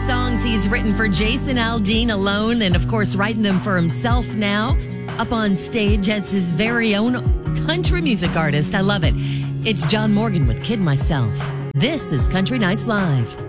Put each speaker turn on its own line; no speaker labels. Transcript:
songs he's written for Jason Aldean alone, and of course writing them for himself now, up on stage as his very own country music artist. I love it. It's John Morgan with Kid Myself. This is Country Nights Live.